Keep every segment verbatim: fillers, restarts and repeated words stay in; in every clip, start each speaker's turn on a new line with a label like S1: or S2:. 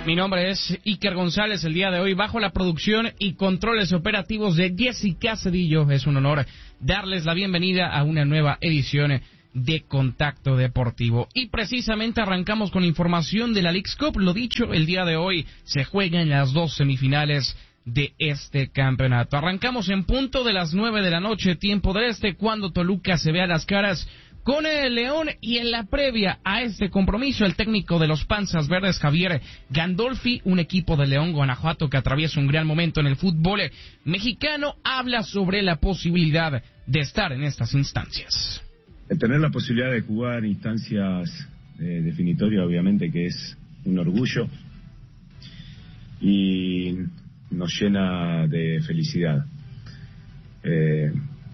S1: Mi nombre es Iker González. El día de hoy, bajo la producción y controles operativos de Jessica Cedillo, es un honor darles la bienvenida a una nueva edición de Contacto Deportivo. Y precisamente arrancamos con información de la Leagues Cup. Lo dicho, el día de hoy se juegan las dos semifinales de este campeonato. Arrancamos en punto de las nueve de la noche, tiempo del este, cuando Toluca se ve a las caras con el León, y en la previa a este compromiso, el técnico de los Panzas Verdes, Javier Gandolfi, un equipo de León, Guanajuato, que atraviesa un gran momento en el fútbol mexicano, habla sobre la posibilidad de estar en estas instancias.
S2: El tener la posibilidad de jugar instancias eh, definitorias, obviamente que es un orgullo y nos llena de felicidad. Eh,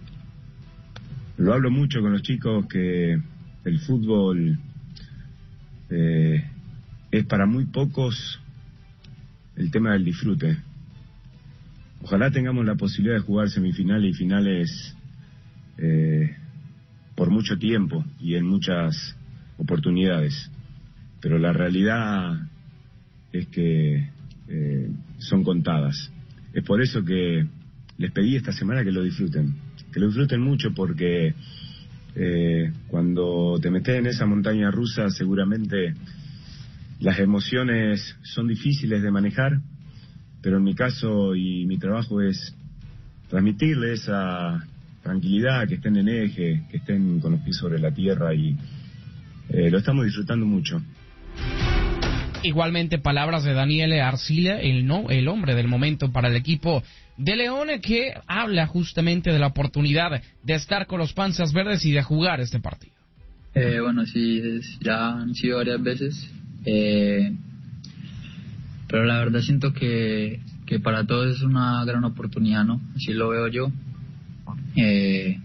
S2: Lo hablo mucho con los chicos, que el fútbol eh, es para muy pocos el tema del disfrute. Ojalá tengamos la posibilidad de jugar semifinales y finales eh, por mucho tiempo y en muchas oportunidades, pero la realidad es que eh, son contadas. Es por eso que les pedí esta semana que lo disfruten. Que lo disfruten mucho, porque eh, cuando te metes en esa montaña rusa, seguramente las emociones son difíciles de manejar, pero en mi caso y mi trabajo es transmitirle esa tranquilidad, que estén en eje, que estén con los pies sobre la tierra, y eh, lo estamos disfrutando mucho.
S1: Igualmente, palabras de Daniel Arcila, el no, el hombre del momento para el equipo de León, que habla justamente de la oportunidad de estar con los Panzas Verdes y de jugar este partido.
S3: Eh, bueno, sí, es, ya han sido varias veces, eh, pero la verdad siento que, que para todos es una gran oportunidad, ¿no? Así lo veo yo. Eh,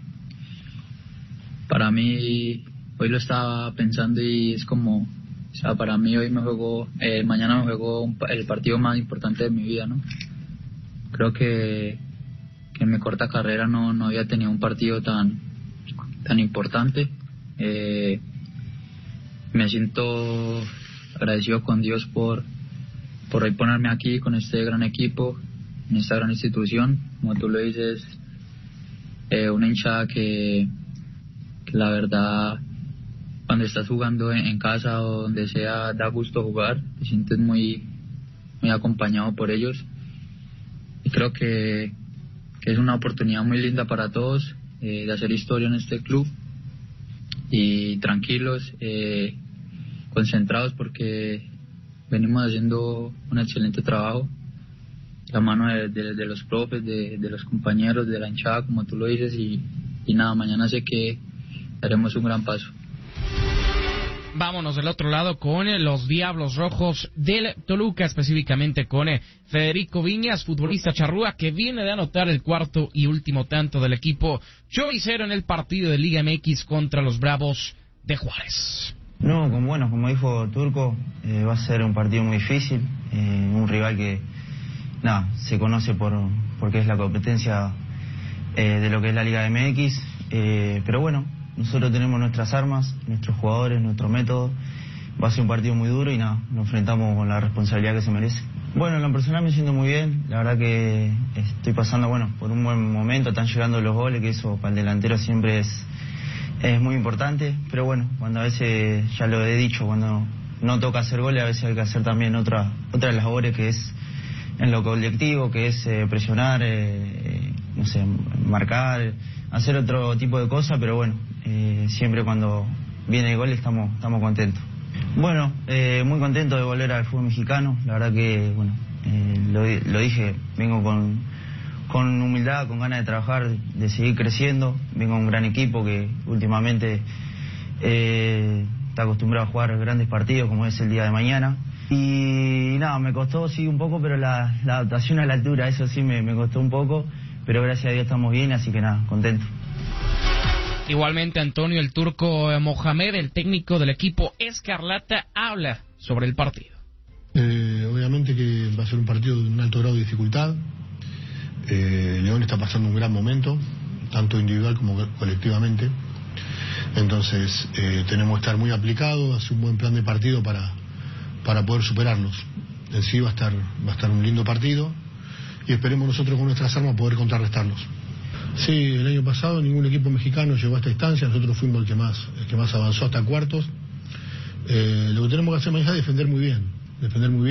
S3: para mí, hoy lo estaba pensando y es como... O sea, para mí hoy me juego, eh, mañana me juego un, el partido más importante de mi vida, ¿no? Creo que, que en mi corta carrera no, no había tenido un partido tan, tan importante. Eh, me siento agradecido con Dios por, por hoy ponerme aquí con este gran equipo, en esta gran institución. Como tú lo dices, eh, una hinchada que, que la verdad... Cuando estás jugando en casa o donde sea, da gusto jugar, te sientes muy, muy acompañado por ellos. Y creo que, que es una oportunidad muy linda para todos eh, de hacer historia en este club. Y tranquilos, eh, concentrados, porque venimos haciendo un excelente trabajo. La mano de, de, de los profes, de, de los compañeros, de la hinchada, como tú lo dices. Y, y nada, mañana sé que daremos un gran paso.
S1: Vámonos del otro lado con los Diablos Rojos del Toluca, específicamente con Federico Viñas, futbolista charrúa, que viene de anotar el cuarto y último tanto del equipo choricero en el partido de Liga M X contra los Bravos de Juárez.
S4: No, como bueno, como dijo Turco, eh, va a ser un partido muy difícil, eh, un rival que nada, se conoce por porque es la competencia eh, de lo que es la Liga M X, eh, pero bueno, nosotros tenemos nuestras armas, nuestros jugadores, nuestro método. Va a ser un partido muy duro y nada, nos enfrentamos con la responsabilidad que se merece. Bueno, en lo personal me siento muy bien. La verdad que estoy pasando, bueno, por un buen momento. Están llegando los goles, que eso para el delantero siempre es, es muy importante. Pero bueno, cuando a veces, ya lo he dicho, cuando no toca hacer goles, a veces hay que hacer también otra, otras labores, que es en lo colectivo, que es eh, presionar, eh, no sé, marcar, hacer otro tipo de cosas, pero bueno, eh, siempre cuando viene el gol estamos, estamos contentos. Bueno, eh, muy contento de volver al fútbol mexicano. La verdad que, bueno, eh, lo, lo dije, vengo con, con humildad, con ganas de trabajar, de seguir creciendo. Vengo a un gran equipo que últimamente eh, está acostumbrado a jugar grandes partidos, como es el día de mañana. Y nada, me costó sí un poco, pero la, la adaptación a la altura, eso sí me, me costó un poco, pero gracias a Dios estamos bien, así que nada, contento.
S1: Igualmente, Antonio el Turco Mohamed, el técnico del equipo Escarlata, habla sobre el partido.
S5: Eh, obviamente que va a ser un partido de un alto grado de dificultad. Eh, León está pasando un gran momento, tanto individual como colectivamente. Entonces eh, tenemos que estar muy aplicados, hacer un buen plan de partido para, para poder superarlos. en sí va a estar, va a estar un lindo partido y esperemos nosotros con nuestras armas poder contrarrestarlos. Sí, el año pasado ningún equipo mexicano llegó a esta instancia, nosotros fuimos el que más, el que más avanzó hasta cuartos. Eh, lo que tenemos que hacer mañana es defender muy bien, defender muy bien.